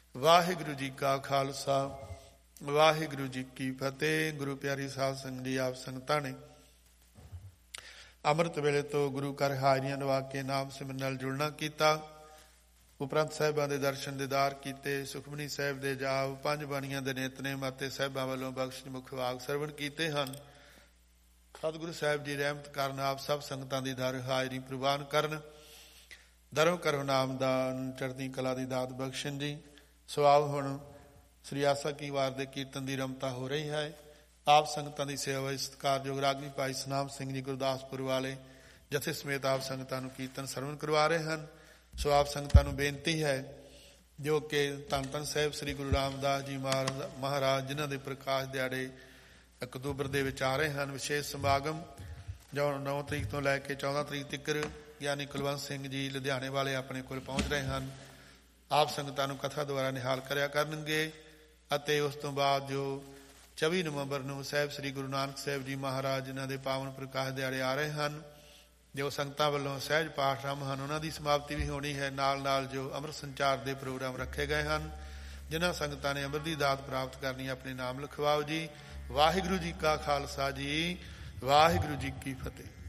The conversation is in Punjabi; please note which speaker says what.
Speaker 1: ਵਾਹਿਗੁਰੂ ਜੀ ਕਾ ਖਾਲਸਾ ਵਾਹਿਗੁਰੂ ਜੀ ਕੀ ਫਤਿਹ। ਗੁਰੂ ਪਿਆਰੀ ਸਾਧ ਸੰਗਤ ਜੀ, ਆਪ ਸੰਗਤਾਂ ਨੇ ਅੰਮ੍ਰਿਤ ਵੇਲੇ ਤੋਂ ਗੁਰੂ ਘਰ ਹਾਜ਼ਰੀਆਂ ਲਵਾ ਕੇ ਨਾਮ ਸਿਮਰਨ ਨਾਲ ਜੁੜਨਾ ਕੀਤਾ। ਉਪਰੰਤ ਸਾਹਿਬਾਂ ਦੇ ਦਰਸ਼ਨ ਦੀਦਾਰ ਕੀਤੇ। ਸੁਖਮਨੀ ਸਾਹਿਬ ਦੇ ਜਾਪ, ਪੰਜ ਬਾਣੀਆਂ ਦੇ ਨਿਤਨੇਮ ਅਤੇ ਸਾਹਿਬਾਂ ਵੱਲੋਂ ਬਖਸ਼ਿਸ਼ ਮੁਖ ਵਾਕ ਸਰਵਣ ਕੀਤੇ ਹਨ। ਸਤਿਗੁਰੂ ਸਾਹਿਬ ਜੀ ਰਹਿਮਤ ਕਰਨ, ਆਪ ਸਭ ਸੰਗਤਾਂ ਦੀ ਦਰ ਹਾਜ਼ਰੀ ਪ੍ਰਵਾਨ ਕਰਨ। ਦਰੋਂ ਕਰੋ ਨਾਮਦਾਨ, ਚੜ੍ਹਦੀ ਕਲਾ ਦੀ ਦਾਤ ਬਖਸ਼ਣ ਜੀ। ਸੋ ਆਓ ਹੁਣ ਸ੍ਰੀ ਆਸਾ ਕੀ ਵਾਰ ਦੇ ਕੀਰਤਨ ਦੀ ਰਮਤਾ ਹੋ ਰਹੀ ਹੈ। ਆਪ ਸੰਗਤਾਂ ਦੀ ਸੇਵਾ ਸਤਿਕਾਰਯੋਗ ਰਾਗਨੀ ਭਾਈ ਸਨਾਮ ਸਿੰਘ ਜੀ ਗੁਰਦਾਸਪੁਰ ਵਾਲੇ ਜਥੇ ਸਮੇਤ ਆਪ ਸੰਗਤਾਂ ਨੂੰ ਕੀਰਤਨ ਸਰਵਣ ਕਰਵਾ ਰਹੇ ਹਨ। ਸੋ ਆਪ ਸੰਗਤਾਂ ਨੂੰ ਬੇਨਤੀ ਹੈ ਜੋ ਕਿ ਧੰਨ ਧੰਨ ਸਾਹਿਬ ਸ੍ਰੀ ਗੁਰੂ ਰਾਮਦਾਸ ਜੀ ਮਹਾਰਾਜ ਜਿਨ੍ਹਾਂ ਦੇ ਪ੍ਰਕਾਸ਼ ਦਿਹਾੜੇ ਅਕਤੂਬਰ ਦੇ ਵਿੱਚ ਆ ਰਹੇ ਹਨ। ਵਿਸ਼ੇਸ਼ ਸਮਾਗਮ ਜੋ 9 ਤਰੀਕ ਤੋਂ ਲੈ ਕੇ 14 ਤਰੀਕ ਤੱਕ ਗਿਆਨੀ ਕੁਲਵੰਤ ਸਿੰਘ ਜੀ ਲੁਧਿਆਣੇ ਵਾਲੇ ਆਪਣੇ ਕੋਲ ਪਹੁੰਚ ਰਹੇ ਹਨ। ਆਪ ਸੰਗਤਾਂ ਨੂੰ ਕਥਾ ਦੁਆਰਾ ਨਿਹਾਲ ਕਰਿਆ ਕਰਨਗੇ। ਅਤੇ ਉਸ ਤੋਂ ਬਾਅਦ ਜੋ 24 ਨਵੰਬਰ ਨੂੰ ਸਾਹਿਬ ਸ੍ਰੀ ਗੁਰੂ ਨਾਨਕ ਸਾਹਿਬ ਜੀ ਮਹਾਰਾਜ ਜਿਨ੍ਹਾਂ ਦੇ ਪਾਵਨ ਪ੍ਰਕਾਸ਼ ਦਿਹਾੜੇ ਆ ਰਹੇ ਹਨ, ਜੋ ਸੰਗਤਾਂ ਵੱਲੋਂ ਸਹਿਜ ਪਾਠ ਆਰੰਭ ਹਨ, ਉਹਨਾਂ ਦੀ ਸਮਾਪਤੀ ਵੀ ਹੋਣੀ ਹੈ। ਨਾਲ ਨਾਲ ਜੋ ਅੰਮ੍ਰਿਤ ਸੰਚਾਰ ਦੇ ਪ੍ਰੋਗਰਾਮ ਰੱਖੇ ਗਏ ਹਨ, ਜਿਨ੍ਹਾਂ ਸੰਗਤਾਂ ਨੇ ਅੰਮ੍ਰਿਤ ਦੀ ਦਾਤ ਪ੍ਰਾਪਤ ਕਰਨੀ, ਆਪਣੇ ਨਾਮ ਲਿਖਵਾਓ ਜੀ। ਵਾਹਿਗੁਰੂ ਜੀ ਕਾ ਖਾਲਸਾ ਜੀ, ਵਾਹਿਗੁਰੂ ਜੀ ਕੀ ਫਤਿਹ।